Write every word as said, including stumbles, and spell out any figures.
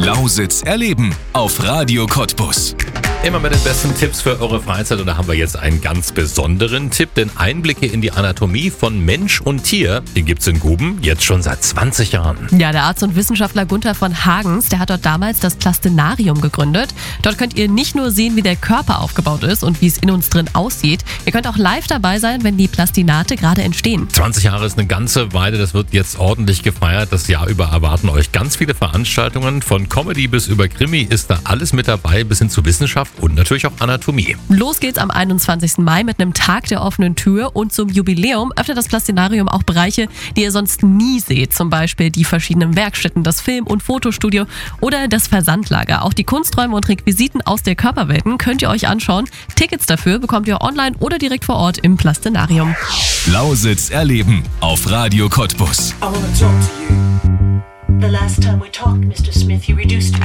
Lausitz erleben auf Radio Cottbus. Immer mit den besten Tipps für eure Freizeit und da haben wir jetzt einen ganz besonderen Tipp, denn Einblicke in die Anatomie von Mensch und Tier, den gibt's in Guben jetzt schon seit zwanzig Jahren. Ja, der Arzt und Wissenschaftler Gunther von Hagens, der hat dort damals das Plastinarium gegründet. Dort könnt ihr nicht nur sehen, wie der Körper aufgebaut ist und wie es in uns drin aussieht, ihr könnt auch live dabei sein, wenn die Plastinate gerade entstehen. zwanzig Jahre ist eine ganze Weile, das wird jetzt ordentlich gefeiert. Das Jahr über erwarten euch ganz viele Veranstaltungen, von Comedy bis über Krimi ist da alles mit dabei, bis hin zu Wissenschaft und natürlich auch Anatomie. Los geht's am einundzwanzigsten Mai mit einem Tag der offenen Tür und zum Jubiläum öffnet das Plastinarium auch Bereiche, die ihr sonst nie seht. Zum Beispiel die verschiedenen Werkstätten, das Film- und Fotostudio oder das Versandlager. Auch die Kunsträume und Requisiten aus der Körperwelten könnt ihr euch anschauen. Tickets dafür bekommt ihr online oder direkt vor Ort im Plastinarium. Lausitz erleben auf Radio Cottbus. I wanna talk to you. The last time we talked, Mister Smith, you reduced